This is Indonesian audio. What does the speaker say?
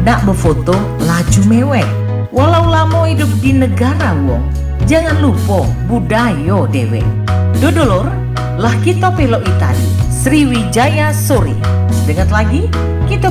nak befoto laju mewek. Walau lamo hidup di negara wong, jangan lupa budaya dewek. Dodolor, lah kita pelok tadi Sriwijaya Sore. Dengat lagi, kita